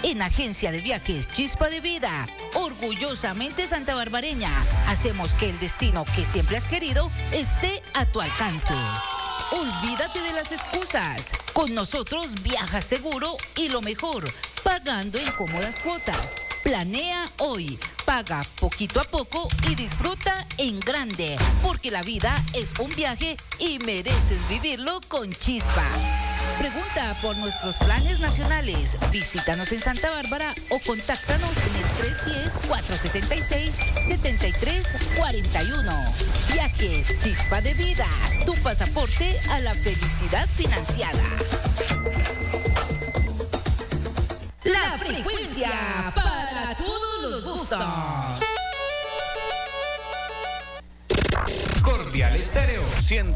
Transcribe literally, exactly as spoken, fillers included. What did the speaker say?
En Agencia de Viajes Chispa de Vida, orgullosamente santabarbareña, hacemos que el destino que siempre has querido esté a tu alcance. Olvídate de las excusas. Con nosotros viajas seguro y lo mejor, pagando en cómodas cuotas. Planea hoy, paga poquito a poco y disfruta en grande, porque la vida es un viaje y mereces vivirlo con Chispa. Pregunta por nuestros planes nacionales, visítanos en Santa Bárbara o contáctanos en el tres uno cero, cuatro seis seis, siete tres cuatro uno. Viajes Chispa de Vida, tu pasaporte a la felicidad financiada. La frecuencia para todos los gustos. Cordial Estéreo ciento